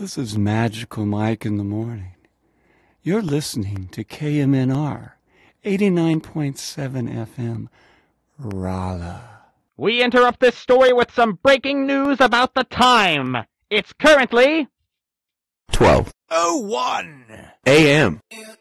This is Magical Mike in the morning. You're listening to KMNR 89.7 FM, Raleigh. We interrupt this story with some breaking news about the time. It's currently 12:01 a.m.